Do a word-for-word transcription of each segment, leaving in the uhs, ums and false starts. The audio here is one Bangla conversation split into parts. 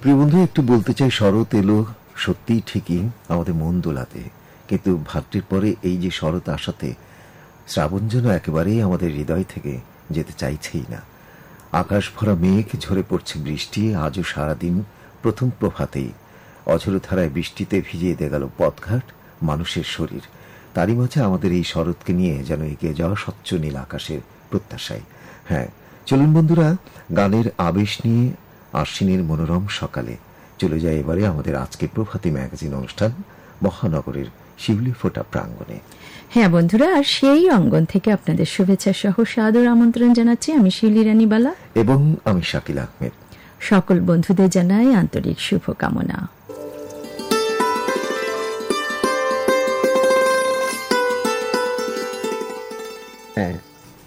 প্রিয় বন্ধু, একটু বলতে চাই, শরৎ এলো সত্যিই ঠিকই আমাদের মন দোলাতে, কিন্তু ভাদ্রের পরে এই যে শরৎ আসাতে শ্রাবণ যেন একেবারেই আমাদের হৃদয় থেকে যেতে চাইছেই না। আকাশ ভরা মেঘ, ঝরে পড়ছে বৃষ্টি। আজও সারাদিন প্রথম প্রভাতেই অঝোর ধারায় বৃষ্টিতে ভিজিয়ে দিয়ে গেল পথঘাট, মানুষের শরীর। তারই মাঝে আমাদের এই শরৎকে নিয়ে যেন এগিয়ে যাওয়া স্বচ্ছ নীল আকাশের প্রত্যাশায়। হ্যাঁ, চলুন বন্ধুরা, গানের আবেশ নিয়ে আশ্বিনের মনোরম সকালে চলে যায় এবারে আমাদের আজকে প্রভাতী ম্যাগাজিন অনুষ্ঠান মহানগরের শিউলি ফোটা প্রাঙ্গণে। হ্যাঁ বন্ধুরা, আর সেই অঙ্গন থেকে আপনাদের শুভেচ্ছা সহ সাদর আমন্ত্রণ জানাচ্ছি আমি শিউলি রানী বালা এবং আমি শাকিল আহমেদ। সকল বন্ধুদের জানাই আন্তরিক শুভকামনা। হ্যাঁ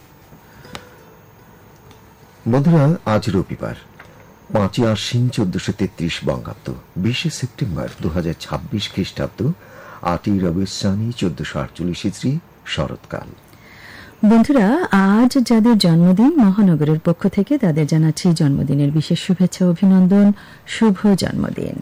বন্ধুরা, আজ রবিবার পাঁচই আশ্বিন চোদ্দশো তেত্রিশ বঙ্গাব্দ, বিশে সেপ্টেম্বর দু হাজার ছাব্বিশ খ্রিস্টাব্দ, আটই রবিশানী চোদ্দশো আটচল্লিশ ইসরি শরৎকাল। বন্ধুরা, আজ যাদের জন্মদিন, মহানগরের পক্ষ থেকে তাদের জানাচ্ছি জন্মদিনের বিশেষ শুভেচ্ছা অভিনন্দন। শুভ জন্মদিন।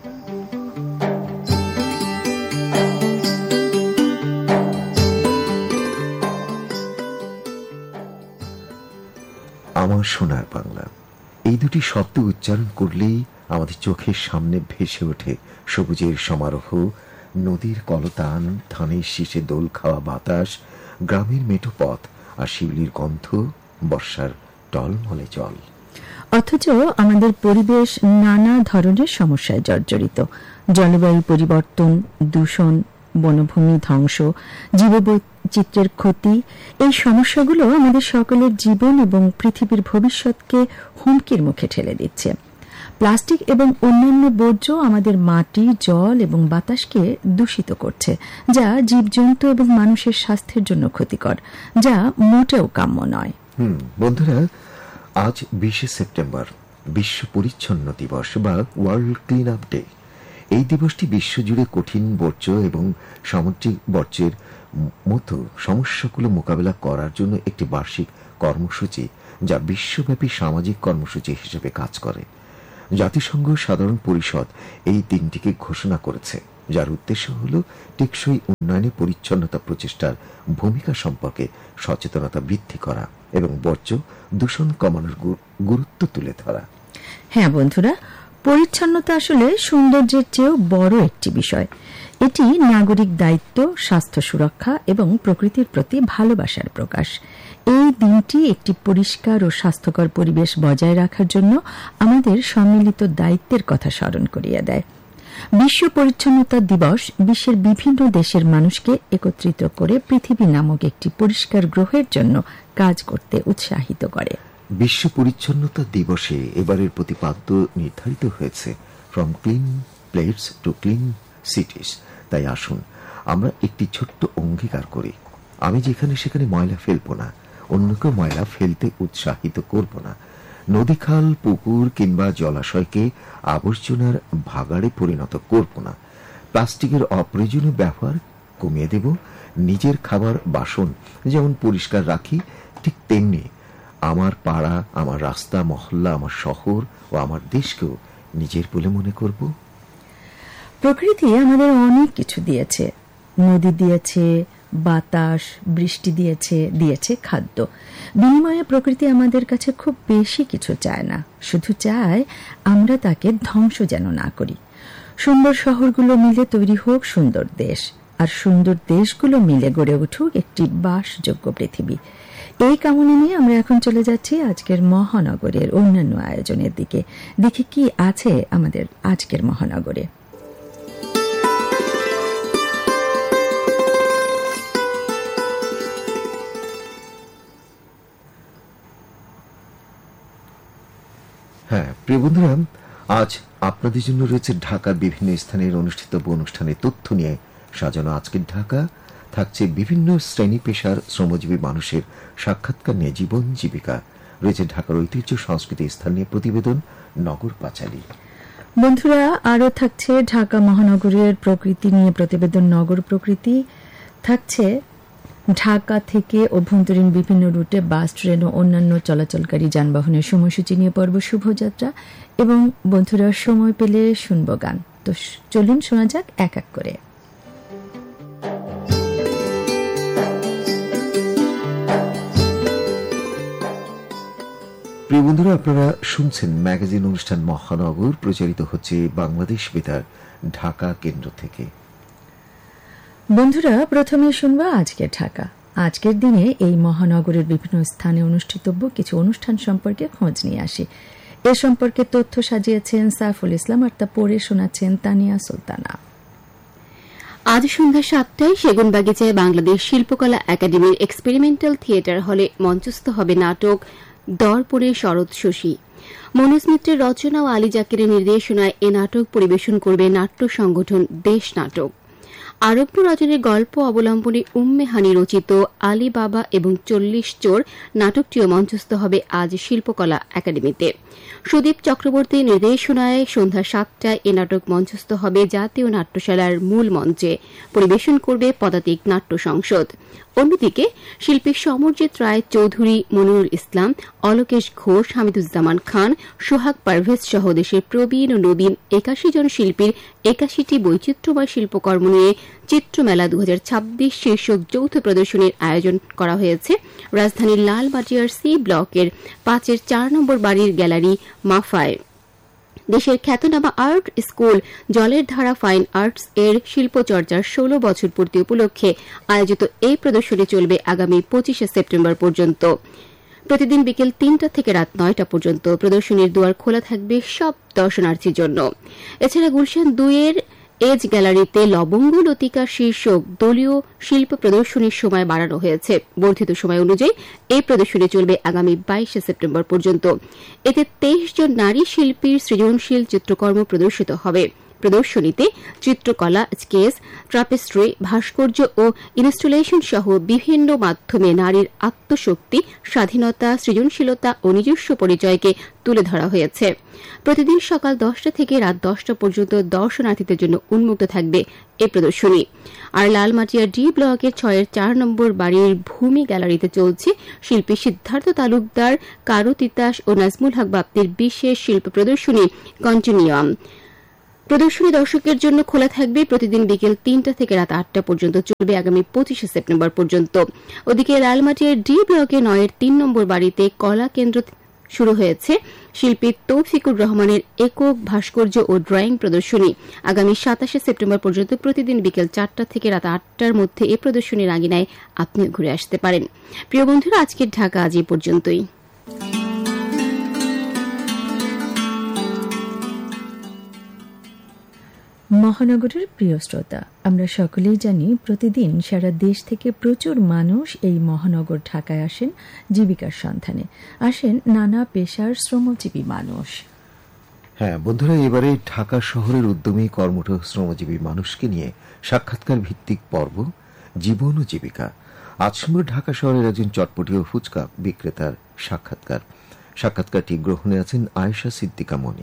আমার সোনার বাংলা, এই দুটি শব্দ উচ্চারণ করলেই আমাদের চোখের সামনে ভেসে ওঠে সবুজের সমারোহ, নদীর কলতান, ধানের শীষে দোল খাওয়া বাতাস, গ্রামের মেঠো পথ আর শিউলির গন্ধ, বর্ষার টলমলে জল। অথচ আমাদের পরিবেশ নানা ধরনের সমস্যায় জর্জরিত। জলবায়ু পরিবর্তন, দূষণ, বনভূমি ধ্বংস, জীববৈচিত্র্যের ক্ষতি, এই সমস্যাগুলো আমাদের সকলের জীবন এবং পৃথিবীর ভবিষ্যৎকে হুমকির মুখে ঠেলে দিচ্ছে। প্লাস্টিক এবং অন্যান্য বর্জ্য আমাদের মাটি, জল এবং বাতাসকে দূষিত করছে, যা জীবজন্তু এবং মানুষের স্বাস্থ্যের জন্য ক্ষতিকর, যা মোটেও কাম্য নয়। হুম বন্ধুরা, আজ বিশে সেপ্টেম্বর বিশ্ব পরিচ্ছন্ন দিবস বা ওয়ার্ল্ড ক্লিন আপ ডে। এই দিবসটি বিশ্বজুড়ে কঠিন বর্জ্য এবং সামুদ্রিক বর্জ্যের মতো সমস্যাগুলো মোকাবেলা করার জন্য একটি বার্ষিক কর্মসূচি, যা বিশ্বব্যাপী সামাজিক কর্মসূচি হিসেবে কাজ করে। জাতিসংঘ সাধারণ পরিষদ এই দিনটিকে ঘোষণা করেছে, যার উদ্দেশ্য হল টেকসই উন্নয়নে পরিচ্ছন্নতা প্রচেষ্টার ভূমিকা সম্পর্কে সচেতনতা বৃদ্ধি করা এবং বর্জ্য দূষণ কমানোর গুরুত্ব তুলে ধরা। হ্যাঁ বন্ধুরা, পরিচ্ছন্নতা আসলে সৌন্দর্যের চেয়েও বড় একটি বিষয়। এটি নাগরিক দায়িত্ব, স্বাস্থ্য সুরক্ষা এবং প্রকৃতির প্রতি ভালোবাসার প্রকাশ। এই দিনটি একটি পরিষ্কার ও স্বাস্থ্যকর পরিবেশ বজায় রাখার জন্য আমাদের সম্মিলিত দায়িত্বের কথা স্মরণ করিয়ে দেয়। বিশ্ব পরিচ্ছন্নতা দিবস বিশ্বের বিভিন্ন দেশের মানুষকে একত্রিত করে পৃথিবী নামক একটি পরিষ্কার গ্রহের জন্য কাজ করতে উৎসাহিত করে। বিশ্ব পরিচ্ছন্নতা দিবসে এবারের প্রতিপাদ্য নির্ধারিত হয়েছে from clean plates to clean cities. তাই আসুন আমরা একটি ছোট্ট অঙ্গীকার করি, আমি যেখানে সেখানে ময়লা ফেলব না, অন্যকে ময়লা ফেলতে উৎসাহিত করব না, নদী, খাল, পুকুর কিংবা জলাশয়কে আবর্জনার ভাগাড়ে পরিণত করব না, প্লাস্টিকের অপ্রয়োজনীয় ব্যবহার কমিয়ে দেব, নিজের খাবার বাসন যেমন পরিষ্কার রাখি, ঠিক তেমনি আমার পাড়া, আমার রাস্তা, মহল্লা, আমার শহর ও আমার দেশকেও নিজের বলে মনে করব। প্রকৃতি আমাদের অনেক কিছু দিয়েছে, নদী দিয়েছে, বাতাস, বৃষ্টি দিয়েছে, দিয়েছে খাদ্য। বিনিময়ে প্রকৃতি আমাদের কাছে খুব বেশি কিছু চায় না, শুধু চায় আমরা তাকে ধ্বংস যেন না করি। সুন্দর শহরগুলো মিলে তৈরি হোক সুন্দর দেশ, আর সুন্দর দেশগুলো মিলে গড়ে উঠুক একটি বাসযোগ্য পৃথিবী। এই কামনা নিয়ে আমরা এখন চলে যাচ্ছি আজকের মহানগরের অন্যান্য আয়োজনের দিকে। দেখি কি আছে আমাদের আজকের মহানগরে। হ্যাঁ প্রিয় বন্ধুরা, আজ আপনাদের জন্য রয়েছে ঢাকার বিভিন্ন স্থানের অনুষ্ঠিত অনুষ্ঠানের তথ্য নিয়ে সাজানো আজকের ঢাকা। থাকছে বিভিন্ন শ্রেণী পেশার শ্রমজীবী মানুষের সাক্ষাৎকার নিয়ে জীবন জীবিকা, রয়েছে ঢাকার ঐতিহ্য সংস্কৃতি স্থান নিয়ে প্রতিবেদন নগর পাঁচালী। বন্ধুরা, আরও থাকছে ঢাকা মহানগরের প্রকৃতি নিয়ে প্রতিবেদন নগর প্রকৃতি, থাকছে ঢাকা থেকে অভ্যন্তরীণ বিভিন্ন রুটে বাস, ট্রেন ও অন্যান্য চলাচলকারী যানবাহনের সময়সূচি নিয়ে পর্ব শুভযাত্রা, এবং বন্ধুরা সময় পেলে শুনব গান। তো চলুন শোনা যাক এক এক করে। প্রিয় বন্ধুরা, আপনারা শুনছেন ম্যাগাজিন অনুষ্ঠান মহানগর, প্রচারিত হচ্ছে বাংলাদেশ বেতার ঢাকা কেন্দ্র থেকে। বন্ধুরা, প্রথমে শুনবো আজকে ঢাকা। আজকের দিনে এই মহানগরের বিভিন্ন স্থানে অনুষ্ঠিতব্য কিছু অনুষ্ঠান সম্পর্কে খোঁজ নিয়ে আসি। এ সম্পর্কে তথ্য সাজিয়েছেন সাইফুল ইসলাম, আর তা পড়ে শোনাচ্ছেন তানিয়া সুলতানা। আজ সন্ধ্যা সাতটায় সেগুনবাগিচায় বাংলাদেশ শিল্পকলা একাডেমির এক্সপেরিমেন্টাল থিয়েটার হলে মঞ্চস্থ হবে নাটক দর্পণে শরৎ শশী। মনোজ মিত্রের রচনা ও আলী জাকিরের নির্দেশনায় এ নাটক পরিবেশন করবে নাট্য সংগঠন দেশ নাটক। আরব্য রচনের গল্প অবলম্বনে উম্মে হানি রচিত আলী বাবা এবং চল্লিশ চোর নাটকটিও মঞ্চস্থ হবে আজ শিল্পকলা একাডেমিতে। সুদীপ চক্রবর্তীর নির্দেশনায় সন্ধ্যা সাতটায় এ নাটক মঞ্চস্থ হবে জাতীয় নাট্যশালার মূল মঞ্চে। পরিবেশন করবে পদাতিক নাট্য সংসদ। অন্যদিকে শিল্পী সমরজিৎ রায় চৌধুরী, মনিরুল ইসলাম, অলোকেশ ঘোষ, হামিদুজ্জামান খান, সোহাগ পারভেজ সহ দেশের প্রবীণ ও নবীন একাশি জন শিল্পীর একাশিটি বৈচিত্র্যময় শিল্পকর্ম নিয়ে চিত্রমেলা দু হাজার ছাব্বিশ শীর্ষক যৌথ প্রদর্শনীর আয়োজন করা হয়েছে রাজধানীর লালমাটিয়ার সি ব্লকের পাঁচের চার নম্বর বাড়ির গ্যালারি মাফায়। দেশের খ্যাতনামা আর্ট স্কুল জলের ধারা ফাইন আর্টস এর শিল্পচর্চার ষোলো বছর পূর্তি উপলক্ষে আয়োজিত এই প্রদর্শনী চলবে আগামী পঁচিশে সেপ্টেম্বর পর্যন্ত। প্রতিদিন বিকেল তিনটা থেকে রাত নয়টা পর্যন্ত প্রদর্শনীর দুয়ার খোলা থাকবে সব দর্শনার্থীর জন্য। এছাড়া গুলশান দুইয়ের এজ গ্যালারিতে লবঙ্গ লতিকা শীর্ষক দলীয় শিল্প প্রদর্শনীর সময় বাড়ানো হয়েছে। বর্ধিত সময় অনুযায়ী এই প্রদর্শনী চলবে আগামী বাইশে সেপ্টেম্বর পর্যন্ত। এতে তেইশ জন নারী শিল্পীর সৃজনশীল চিত্রকর্ম প্রদর্শিত হবে। প্রদর্শনীতে চিত্রকলা, স্কেচ, ট্রাপেস্ট্রি, ভাস্কর্য ও ইনস্টলেশন সহ বিভিন্ন মাধ্যমে নারীর আত্মশক্তি, স্বাধীনতা, সৃজনশীলতা ও নিজস্ব পরিচয়কে তুলে ধরা হয়েছে। প্রতিদিন সকাল দশটা থেকে রাত দশটা পর্যন্ত দর্শনার্থীদের জন্য উন্মুক্ত থাকবে এ প্রদর্শনী। আর লালমাটিয়া ডি ব্লকের ছয়ের চার নম্বর বাড়ির ভূমি গ্যালারিতে চলছে শিল্পী সিদ্ধার্থ তালুকদার, কারু তিতাস ও নাজমুল হক বাপ্তির বিশেষ শিল্প প্রদর্শনী কন্টিনিউয়াম। প্রদর্শনী দর্শকের জন্য খোলা থাকবে প্রতিদিন বিকেল তিনটা থেকে রাত আটটা পর্যন্ত, চলবে আগামী পঁচিশে সেপ্টেম্বর পর্যন্ত। ওদিকে লালমাটিয়ার ডি ব্লকে নয়ের তিন নম্বর বাড়িতে কলা কেন্দ্র শুরু হয়েছে শিল্পী তৌফিকুর রহমানের একক ভাস্কর্য ও ড্রয়িং প্রদর্শনী। আগামী সাতাশে সেপ্টেম্বর পর্যন্ত প্রতিদিন বিকেল চারটা থেকে রাত আটটার মধ্যে এই প্রদর্শনীর আঙিনায় আপনিও ঘুরে আসতে পারেন। প্রিয় বন্ধুরা, আজকের ঢাকা আজ এই পর্যন্তই। মহানগরের প্রিয় শ্রোতা, আমরা সকলেই জানি প্রতিদিন সারা দেশ থেকে প্রচুর মানুষ এই মহানগর ঢাকায় আসেন জীবিকার সন্ধানে। আসেন নানা পেশার শ্রমজীবী মানুষ। হ্যাঁ বন্ধুরা, এবারে ঢাকা শহরের উদ্যমী কর্মঠ শ্রমজীবী মানুষকে নিয়ে সাক্ষাৎকার ভিত্তিক পর্ব জীবন ও জীবিকা। আজ শুনব ঢাকা শহরের একজন চটপটি ও ফুচকা বিক্রেতার সাক্ষাৎকার। সাক্ষাৎকারটি গ্রহণে আছেন আয়েশা সিদ্দিকা মনি।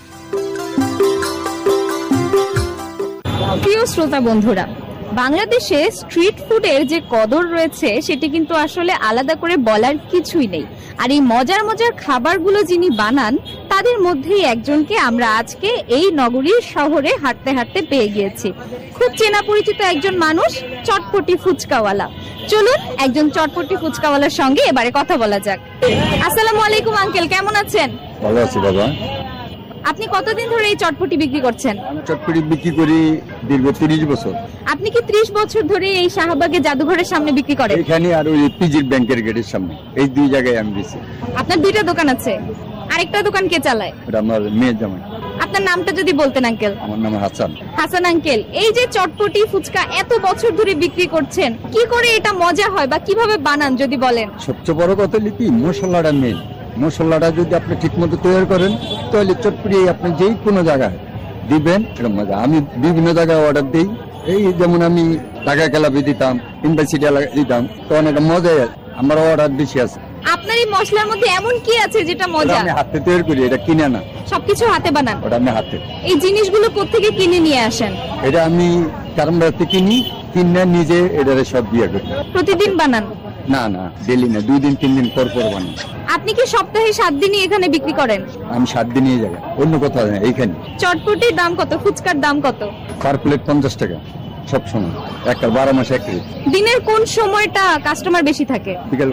প্রিয় শ্রোতা বন্ধুরা, বাংলাদেশে স্ট্রিট ফুডের যে কদর রয়েছে সেটি কিন্তু আসলে আলাদা করে বলার কিছুই নেই। আর এই মজার মজার খাবারগুলো যিনি বানান তাদের মধ্যেই একজনকে আমরা আজকে এই নগরীর শহরে হাঁটতে হাঁটতে পেয়ে গিয়েছি। খুব চেনা পরিচিত একজন মানুষ, চটপটি ফুচকাওয়ালা। চলুন একজন চটপটি ফুচকাওয়ালার সঙ্গে এবারে কথা বলা যাক। আসসালামু আলাইকুম আঙ্কেল, কেমন আছেন? ভালো আছি বাবা। আপনি কতদিন ধরে এই চটপটি বিক্রি করছেন? আমি চটপটি বিক্রি করি দীর্ঘ তিরিশ বছর। আপনি কি ত্রিশ বছর ধরে এই শাহবাগের জাদুঘরের সামনে বিক্রি করেন? এখানে আর ওই পিজির ব্যাংকের গেটের সামনে, এই দুই জায়গায় আমি বেশি। আপনার দুইটা দোকান আছে, আরেকটা দোকান কে চালায়? ওটা আমার মেয়ের জামাই। আপনার নামটা যদি বলতেন আঙ্কেল। আমার নাম হাসান। হাসান আঙ্কেল, এই যে চটপটি ফুচকা এত বছর ধরে বিক্রি করছেন, কি করে এটা মজা হয় বা কিভাবে বানান যদি বলেন? সবচেয়ে বড় কথা লিপি মশলাটা মেন। মশলাটা যদি আপনি ঠিক মতো তৈরি করেন তাহলে চটপটি আপনি যেই কোনো জায়গায় দিবেন এটা মজা। আমি বিভিন্ন জায়গায় অর্ডার দিই, এই যেমন আমি ঢাকা ক্লাবে দিতাম, ইউনিভার্সিটি দিতাম, তখন এটা মজা। আমার অর্ডার বেশি আছে। আপনার এই মশলার মধ্যে এমন কি আছে যেটা মজা? আমি হাতে তৈরি করি, এটা কিনে না। সবকিছু হাতে বানান? ওটা আমি হাতে। এই জিনিসগুলো কোত্থেকে কিনে নিয়ে আসেন? এটা আমি কারণবাড়িতে কিনি, কিনে নিজে এটারে সব দিয়ে করি। প্রতিদিন বানান? না না, ডেলি না, দুই দিন তিন দিন পর পর বানাই। আপনি কি সপ্তাহে সাত দিনই এখানে বিক্রি করেন? আমি সাত দিনই এই জায়গায়, অন্য কোথাও না, এইখানে। চটপটির দাম কত, ফুচকার দাম কত? পার প্লেট পঞ্চাশ টাকা সব সময়, একটা বারো মাসে এক প্লেট। দিনের কোন সময়টা কাস্টমার বেশি থাকে? বিকেল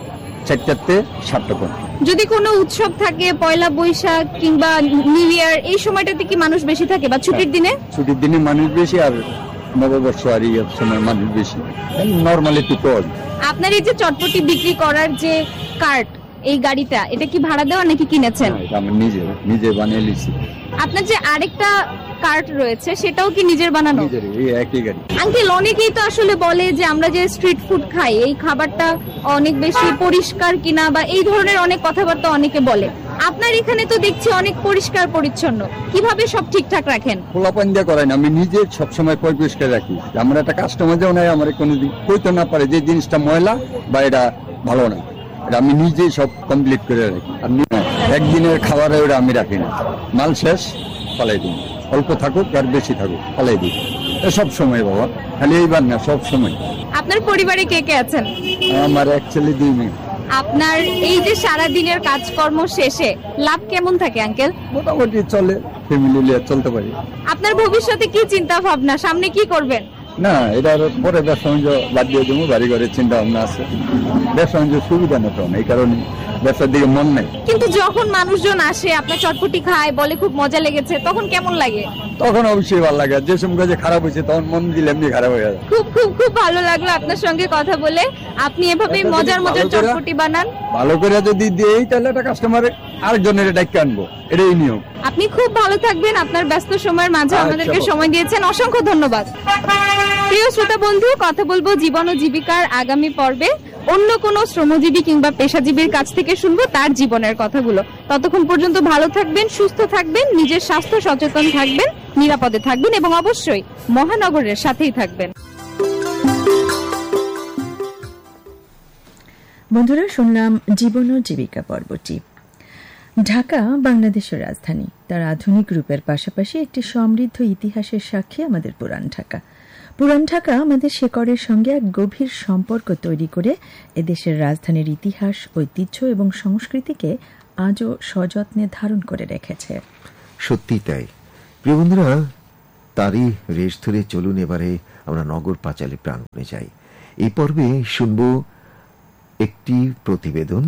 চারটাতে সাতটা পর। যদি কোনো উৎসব থাকে, পয়লা বৈশাখ কিংবা নিউ ইয়ার, এই সময়টাতে কি মানুষ বেশি থাকে, বা ছুটির দিনে? ছুটির দিনে মানুষ বেশি, আর নববর্ষ আর এই সময় মানুষ বেশি, নর্মালি একটু কম। আপনার এই যে চটপটি বিক্রি করার যে কার্ট, এই গাড়িটা, এটা কি ভাড়া দেওয়া নাকি কিনেছেন? আমি নিজে নিজে বানিয়ে নিয়েছি। আপনার যে আরেকটা কার্ট রয়েছে সেটাও কি নিজের বানানো? নিজের, এই একই গাড়ি। আঙ্কেল, অনেকেই তো আসলে বলে যে আমরা যে স্ট্রিট ফুড খাই, এই খাবারটা অনেক বেশি পরিষ্কার কিনা, বা এই ধরনের অনেক কথাবার্তা অনেকে বলে। আপনার এখানে তো দেখছি অনেক পরিষ্কার পরিচ্ছন্ন, কিভাবে সব ঠিকঠাক রাখেন? খোলা পান দিয়ে করাই না, আমি নিজে সবসময় পরিষ্কার রাখি। আমার একটা কাস্টমার যেও নাই আমার কোনোদিন কইতে না পারে যে জিনিসটা ময়লা বা এটা ভালো না, এটা আমি নিজেই সব কমপ্লিট করে রাখি। আর একদিনের খাবারে ওটা আমি রাখি না, মাল শেষ পালাই দিই, অল্প থাকুক আর বেশি থাকুক পালাই দিই, সব সময় বাবা, খালি এইবার না, সব সময়। আপনার পরিবারে কে কে আছেন? আমার অ্যাকচুয়ালি দুই মেয়ে। আপনার এই যে সারা দিনের কাজকর্ম শেষে লাভ কেমন থাকে আঙ্কেল? মোটামুটি চলে, ফ্যামিলি নিয়ে চলতে পারি। আপনার ভবিষ্যতে কি চিন্তা ভাবনা, সামনে কি করবেন? না, এটা পরে ব্যবসা বাণিজ্য বাদ দিয়ে দেবো, বাড়ি ঘরের চিন্তা ভাবনা আছে। ব্যবসা বাণিজ্য সুবিধা না, তো এই কারণে ব্যবসার দিকে মন নেই। কিন্তু যখন মানুষজন আসে, আপনার চটপটি খায়, বলে খুব মজা লেগেছে, তখন কেমন লাগে? তখন অবশ্যই ভালো লাগে, যে সময় যে খারাপ হয়েছে তখন মন দিলে এমনি খারাপ হয়ে যায়। খুব খুব খুব ভালো লাগলো আপনার সঙ্গে কথা বলে। আপনি এভাবে মজার মজার চটপটি বানান, ভালো করে যদি দিই তাহলে একটা কাস্টমার আরেকজনের ডাইকে আনবো, এটাই নিয়ম। আপনি খুব ভালো থাকবেন, আপনার ব্যস্ত সময়ের মাঝে আমাদেরকে সময় দিয়েছেন, অসংখ্য ধন্যবাদ। প্রিয় শ্রোতা বন্ধু, কথা বলবো জীবন ও জীবিকার আগামী পর্বে অন্য কোনো শ্রমজীবী কিংবা পেশাজীবীর কাছ থেকে শুনবো তার জীবনের কথাগুলো। ততক্ষণ পর্যন্ত ভালো থাকবেন, সুস্থ থাকবেন, নিজের স্বাস্থ্য সচেতন থাকবেন, নিরাপদে থাকবেন এবং অবশ্যই মহানগরের সাথেই থাকবেন। বন্ধুরা, শুনলাম জীবন ও জীবিকা পর্বটি। ঢাকা বাংলাদেশের রাজধানী, তার আধুনিক রূপের পাশাপাশি একটি সমৃদ্ধ ইতিহাসের সাক্ষী আমাদের পুরান ঢাকা। পুরান ঢাকা আমাদের শেকড়ের সঙ্গে এক গভীর সম্পর্ক তৈরি করে এদেশের রাজধানীর ইতিহাস, ঐতিহ্য এবং সংস্কৃতিকে আজও সযত্নে ধারণ করে রেখেছে। সত্যি তাই। প্রিয় বন্ধুরা, তারই রেশ ধরে চলুন এবারে আমরা নগর পাঁচালী প্রাঙ্গণে যাই। এই পর্বে শুনব একটি প্রতিবেদন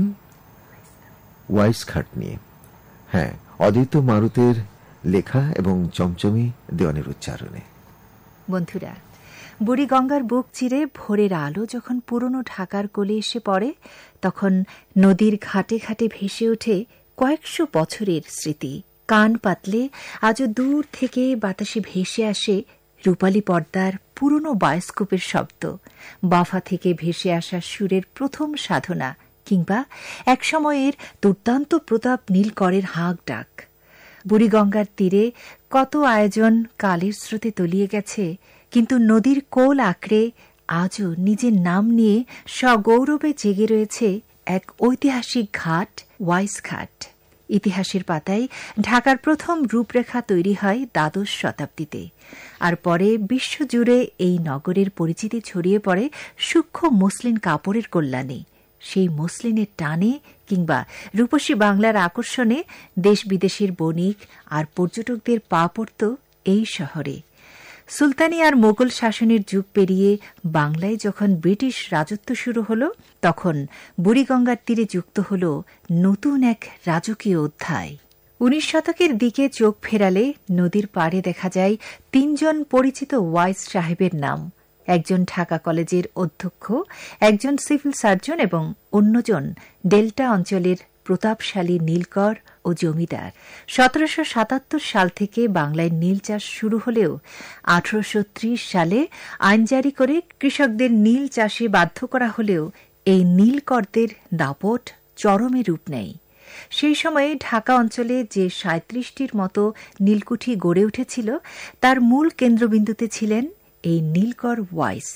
ওয়াইসঘাট নিয়ে। হ্যাঁ, অদ্বৈত মারুতের লেখা এবং চমচমি দেওয়ানের উচ্চারণে। বন্ধুরা, বুড়িগঙ্গার বুক চিরে ভোরের আলো যখন পুরনো ঢাকার কোলে এসে পড়ে, তখন নদীর ঘাটে ঘাটে ভেসে ওঠে কয়েকশো বছরের স্মৃতি। কান পাতলে আজও দূর থেকে বাতাসে ভেসে আসে রূপালী পর্দার পুরনো বায়োস্কোপের শব্দ, বাফা থেকে ভেসে আসা সুরের প্রথম সাধনা, কিংবা একসময়ের দুর্দান্ত প্রতাপ নীলকরের হাঁক ডাক। বুড়িগঙ্গার তীরে কত আয়োজন কালের স্রোতে তলিয়ে গেছে, কিন্তু নদীর কোল আঁকড়ে আজও নিজের নাম নিয়ে সগৌরবে জেগে রয়েছে এক ঐতিহাসিক ঘাট, ওয়াইসঘাট। ইতিহাসের পাতায় ঢাকার প্রথম রূপরেখা তৈরি হয় দ্বাদশ শতাব্দীতে, আর পরে বিশ্বজুড়ে এই নগরের পরিচিতি ছড়িয়ে পড়ে সূক্ষ্ম মসলিন কাপড়ের কল্যাণে। সেই মসলিনের টানে কিংবা রূপসী বাংলার আকর্ষণে দেশ বিদেশের বণিক আর পর্যটকদের পা পড়ত এই শহরে। সুলতানি আর মোগল শাসনের যুগ পেরিয়ে বাংলায় যখন ব্রিটিশ রাজত্ব শুরু হল, তখন বুড়িগঙ্গার তীরে যুক্ত হল নতুন এক রাজকীয় অধ্যায়। উনিশ শতকের দিকে চোখ ফেরালে নদীর পাড়ে দেখা যায় তিনজন পরিচিত ওয়াইস সাহেবের নাম। একজন ঢাকা কলেজের অধ্যক্ষ, একজন সিভিল সার্জন এবং অন্যজন ডেল্টা অঞ্চলের প্রতাপশালী নীলকর ও জমিদার। সতেরোশো সাতাত্তর সাল থেকে বাংলায় নীল চাষ শুরু হলেও আঠারোশো ত্রিশ সালে আইন জারি করে কৃষকদের নীল চাষে বাধ্য করা হলেও এই নীলকরদের দাপট চরমে রূপ নেয়। সেই সময়ে ঢাকা অঞ্চলে যে সাঁত্রিশটির মতো নীলকুঠি গড়ে উঠেছিল, তার মূল কেন্দ্রবিন্দুতে ছিলেন এই নীলকর ওয়াইস।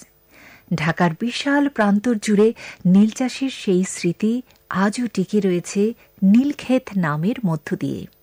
ঢাকার বিশাল প্রান্তর জুড়ে নীল চাষের সেই স্মৃতি আজও টিকে রয়েছে নীলক্ষেত নামের মধ্য দিয়ে।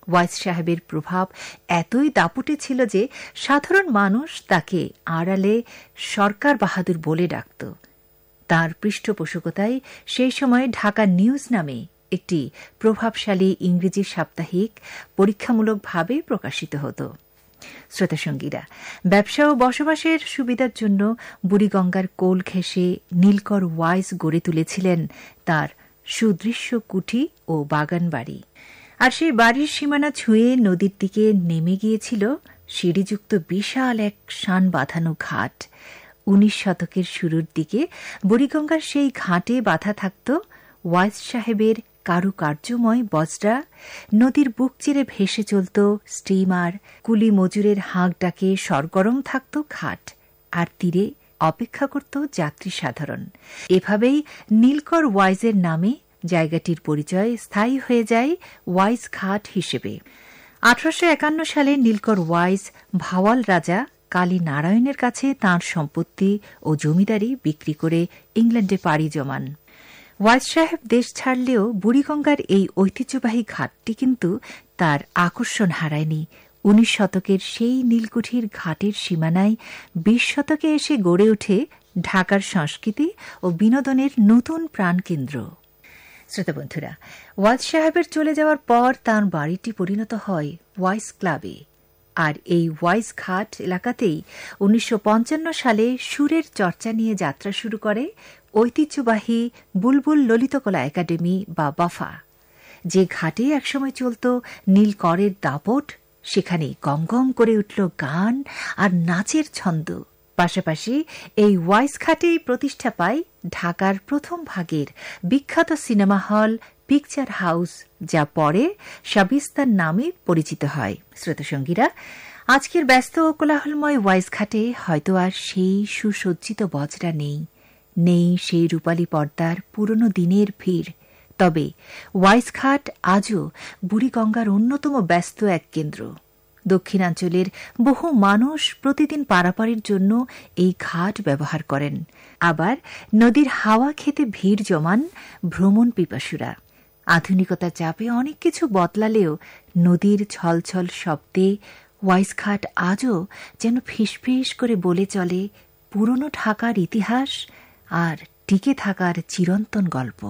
ওয়াইজ সাহেবের প্রভাব এতই দাপুটে ছিল যে সাধারণ মানুষ তাকে আড়ালে সরকার বাহাদুর বলে ডাকত। তাঁর পৃষ্ঠপোষকতায় সেই সময় ঢাকা নিউজ নামে একটি প্রভাবশালী ইংরেজি সাপ্তাহিক পরীক্ষামূলকভাবে প্রকাশিত হতো। শ্রোতাসঙ্গীরা, ব্যবসা ও বসবাসের সুবিধার জন্য বুড়িগঙ্গার কোল ঘেঁষে নীলকর ওয়াইজ গড়ে তুলেছিলেন তার সুদৃশ্য কুঠি ও বাগান বাড়ি। আর সেই বাড়ির সীমানা ছুঁয়ে নদীর দিকে নেমে গিয়েছিল সিঁড়িযুক্ত বিশাল এক শান বাঁধানো ঘাট। উনিশ শতকের শুরুর দিকে বুড়িগঙ্গার সেই ঘাটে বাঁধা থাকত ওয়াইজ সাহেবের কারুকার্যময় বজরা, নদীর বুক চিরে ভেসে চলত স্টিমার, কুলি মজুরের হাঁক ডাকে সরগরম থাকত ঘাট, আর তীরে অপেক্ষা করত যাত্রী সাধারণ। এভাবেই নীলকর ওয়াইজের নামে জায়গাটির পরিচয় স্থায়ী হয়ে যায় ওয়াইজ ঘাট হিসেবে। আঠারোশো একান্ন সালে নীলকর ওয়াইজ ভাওয়াল রাজা কালী নারায়ণের কাছে তাঁর সম্পত্তি ও জমিদারি বিক্রি করে ইংল্যান্ডে পাড়ি জমান। ওয়াইজ সাহেব দেশ ছাড়লেও বুড়িগঙ্গার এই ঐতিহ্যবাহী ঘাটটি কিন্তু তার আকর্ষণ হারায়নি। উনিশ শতকের সেই নীলকুঠির ঘাটের সীমানায় বিশ শতকে এসে গড়ে ওঠে ঢাকার সংস্কৃতি ও বিনোদনের নতুন প্রাণকেন্দ্র। শ্রোতা বন্ধুরা, ওয়াইজ সাহেবের চলে যাওয়ার পর তাঁর বাড়িটি পরিণত হয় ওয়াইজ ক্লাবে। আর এই ওয়াইজ ঘাট এলাকাতেই উনিশশো পঞ্চান্ন সালে সুরের চর্চা নিয়ে যাত্রা শুরু করে ঐতিহ্যবাহী বুলবুল ললিতকলা একাডেমি বা বাফা। যে ঘাটে একসময় চলত নীলকরের দাপট, সেখানে গম গম করে উঠল গান আর নাচের ছন্দ। পাশাপাশি এই ওয়াইজ ঘাটেই প্রতিষ্ঠা পায় ঢাকার প্রথম ভাগের বিখ্যাত সিনেমা হল পিকচার হাউস, যা পরে শাবিস্তান নামে পরিচিত হয়। শ্রোতাসঙ্গীরা, আজকের ব্যস্ত ও কোলাহলময় ওয়াইজ ঘাটে হয়তো আর সেই সুসজ্জিত বজরা নেই, নেই সেই রূপালী পর্দার পুরনো দিনের ভিড়। তবে ওয়াইজ ঘাট আজও বুড়িগঙ্গার অন্যতম ব্যস্ত এক কেন্দ্র। দক্ষিণাঞ্চলের বহু মানুষ প্রতিদিন পারাপারের জন্য এই ঘাট ব্যবহার করেন। আবার নদীর হাওয়া খেতে ভিড় জমান ভ্রমণ পিপাসুরা। আধুনিকতার চাপে অনেক কিছু বদলালেও নদীর ছলছল শব্দে ওয়াইজ ঘাট আজও যেন ফিসফিস করে বলে চলে পুরনো ঢাকার ইতিহাস আর টিকে থাকার চিরন্তন গল্প।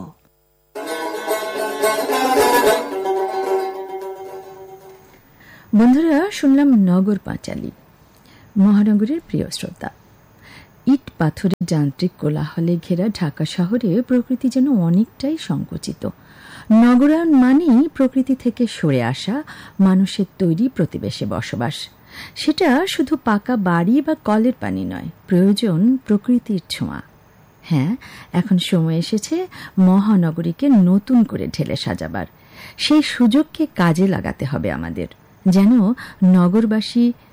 বন্ধুরা, শুনলাম নগর পাঁচালী, মহানগরের প্রিয় শ্রোতা। ইট পাথরের যান্ত্রিক কোলাহলে ঘেরা ঢাকা শহরে প্রকৃতি যেন অনেকটাই সংকুচিত। নগরায়ন মানেই প্রকৃতি থেকে সরে আসা মানুষের তৈরি প্রতিবেশে বসবাস। সেটা শুধু পাকা বাড়ি বা কলের পানি নয়, প্রয়োজন প্রকৃতির ছোঁয়া। হ্যাঁ, এখন সময় এসেছে মহানগরীকে নতুন করে ঢেলে সাজাবার। সেই সুযোগকে কাজে লাগাতে হবে আমাদের, যেন নগরবাসী